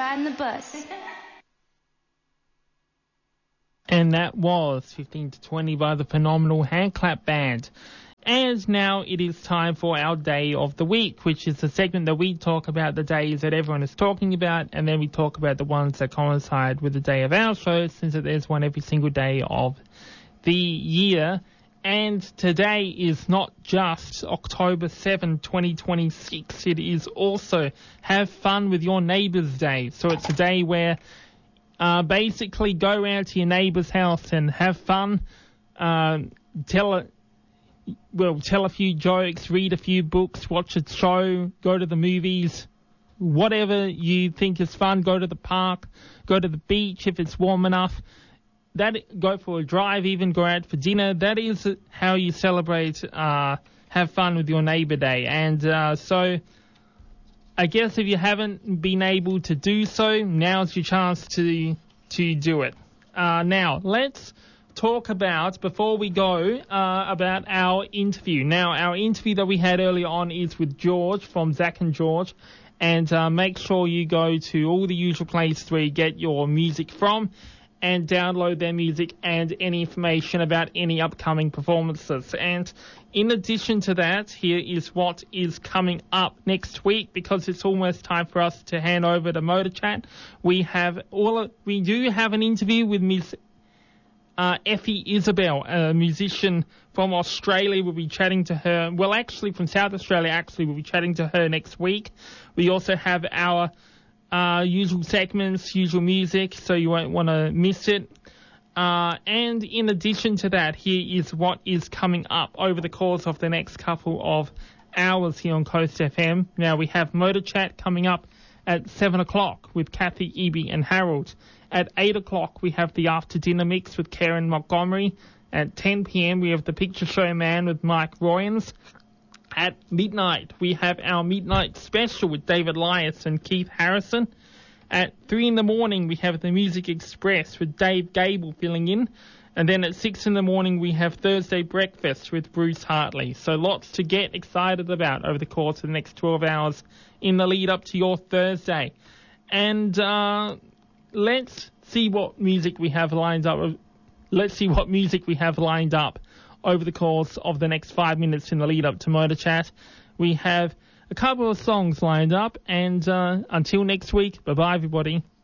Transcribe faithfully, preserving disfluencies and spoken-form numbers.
riding the bus. And that was fifteen to twenty by the phenomenal Handclap Band. And now it is time for our Day of the Week, which is the segment that we talk about the days that everyone is talking about, and then we talk about the ones that coincide with the day of our show, since there's one every single day of the year. And today is not just October seventh, twenty twenty-six. It is also Have Fun with Your Neighbours Day. So it's a day where uh, basically go around to your neighbour's house and have fun, uh, tell a Well, tell a few jokes, read a few books, watch a show, go to the movies, whatever you think is fun. Go to the park, go to the beach if it's warm enough. That go for a drive, even go out for dinner. That is how you celebrate uh, Have Fun with Your Neighbour Day. And uh, so I guess if you haven't been able to do so, now's your chance to to do it. Uh, now, let's talk about, before we go, uh, about our interview. Now, our interview that we had earlier on is with George from Zach and George, and uh, make sure you go to all the usual places where you get your music from and download their music and any information about any upcoming performances. And in addition to that, here is what is coming up next week, because it's almost time for us to hand over to Motor Chat. We have all of, we do have an interview with Miss Uh, Effie Isabel, a musician from Australia. We'll be chatting to her. Well, actually, from South Australia, actually, we'll be chatting to her next week. We also have our uh, usual segments, usual music, so you won't want to miss it. Uh, and in addition to that, here is what is coming up over the course of the next couple of hours here on Coast F M. Now, we have Motor Chat coming up at seven o'clock with Kathy, Eby and Harold. At eight o'clock, we have the After Dinner Mix with Karen Montgomery. At ten p.m., we have the Picture Show Man with Mike Royans. At midnight, we have our Midnight Special with David Lias and Keith Harrison. At three in the morning, we have the Music Express with Dave Gable filling in. And then at six in the morning, we have Thursday Breakfast with Bruce Hartley. So lots to get excited about over the course of the next twelve hours in the lead up to your Thursday. And uh, let's see what music we have lined up. Let's see what music we have lined up over the course of the next five minutes in the lead up to Motor Chat. We have a couple of songs lined up, and uh, until next week, bye-bye, everybody.